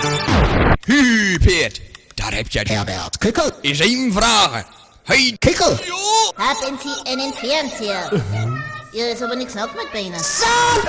Hü, Piet, daar heb je het. Herbert, Kickel, Is één vragen. Hey, Kickel. Haben Sie einen Fernseher? Ja, ist aber nichts nach mit Beinen.